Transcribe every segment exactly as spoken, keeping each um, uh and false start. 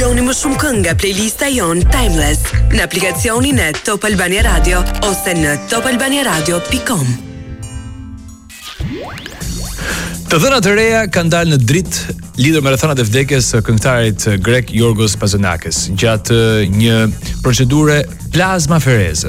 Dëgjoni më shumë këngë nga playlista jon Timeless në aplikacionin e Top Albania Radio ose në top albania radio dot com. Të dhënat të reja kanë dalë në dritë lidhur me rrethonat e vdekjes së këngëtarit grek Yorgos Pazanakis gjatë një procedure plazmafereze.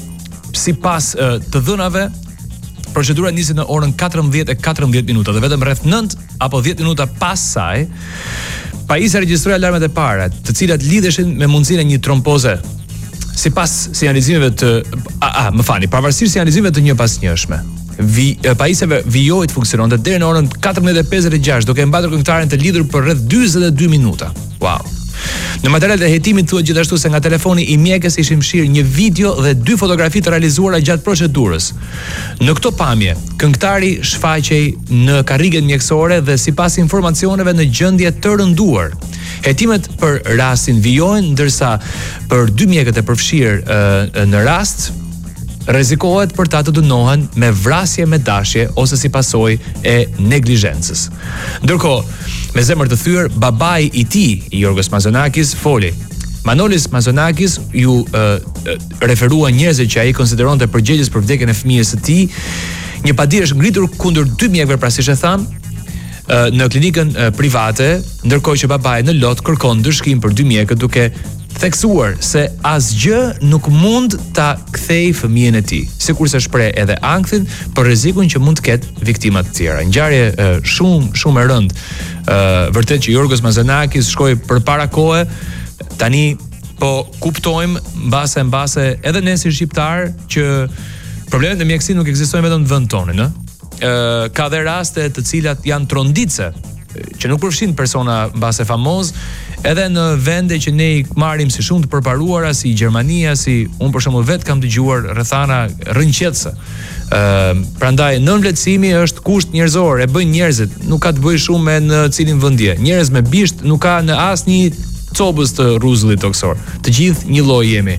Sipas të dhënave, procedura nisi në orën katërmbëdhjetë e katërmbëdhjetë minuta dhe vetëm rreth nëntë apo dhjetë minuta pas saj, pajisja regjistroi alarmet e para, të cilat lidheshin me mundësinë e një trompoze. Sipas sinjalizimeve të a, a më fani, pavarësisht sinjalizimeve të njëpasnjëshme. Vi, pajisjeve vijoi të funksiononte deri në orën katërmbëdhjetë e pesëdhjetë e gjashtë, duke e mbatur këngëtarin të lidhur për rreth dyzet e dy minuta. Wow. Në materialet e hetimit thuhet gjithashtu se nga telefoni i mjekës ishin fshirë një video dhe dy fotografi të realizuara gjatë procedurës. Në këto pamje, këngëtari shfaqej në karrigen mjekësore dhe sipas informacioneve në gjendje të rënduar. Hetimet për rastin vijojnë, ndërsa për dy mjekët e përfshirë në rast rrezikohet për ta të dënohen me vrasje me dashje ose si pasojë e neglizhencës. Ndërkohë, me zemër të thyer, babai i tij, Yorgos Pazanakis, foli. Manolis Pazanakis ju uh, referua njerëzve që ai konsideronte përgjegjës për vdekjen e fëmijës së tij. Një padirë është ngritur kundër dy mjekëve, pra siç e tham, uh, në klinikën uh, private, ndërkohë që babai në lot kërkon ndërshkim për dy mjekët, duke theksuar se asgjë nuk mund ta kthej fëmijën e tij, sikurse shpreh edhe ankthin për rrezikun që mund të ketë viktima të tjera. Ngjarje uh, shumë shumë e rëndë. Uh, vërtet që Yorgos Pazanakis shkoi përpara kohe, tani po kuptojmë mbase mbase edhe ne si shqiptar që problemet e mjekësisë nuk ekzistojnë vetëm në vend tonë, ëh. Uh, ka dhe raste të cilat janë tronditse, që nuk përfshin persona mbase famoz, edhe në vende që ne i marrim si shumë të përparuara, si Gjermania, si unë për shembull vet kam dëgjuar rrethana rrënqetëse. Ë, uh, prandaj nënvlerësimi është kusht njerëzor, e bëjnë njerëzit, nuk ka të bëjë shumë me në cilin vendje. Njerëz me bisht nuk ka në asnjë copës të rruzullit toksor. Të gjithë një lloj jemi.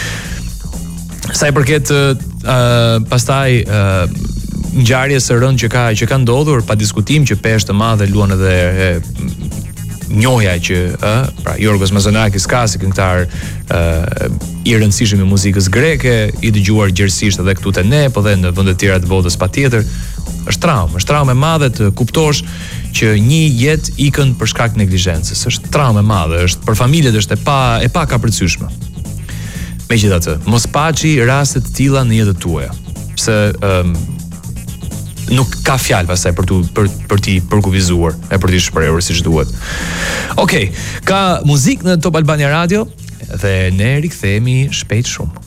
Sa i përket ë uh, pastaj ë uh, ngjarjes së rëndë që ka që ka ndodhur, pa diskutim që peshë të madhe luan edhe e, njohja që ë pra Yorgos Pazanakis ka si këngëtar ë i rëndësishëm i muzikës greke, i dëgjuar gjerësisht edhe këtu te ne, po dhe në vende të tjera të botës patjetër. Është traumë, është traumë e madhe të kuptosh që një jetë ikën për shkak të neglizhencës. Është traumë e madhe, është për familjet është e pa e pa kapërcyeshme. Megjithatë, mos paçi raste të tilla në jetën tuaja. Pse ëm nuk ka fjalë pastaj për tu për për ti përkufizuar e për ti shprehur siç duhet. Okej, okay, ka muzikë në Top Albania Radio dhe ne rikthehemi shpejt shumë.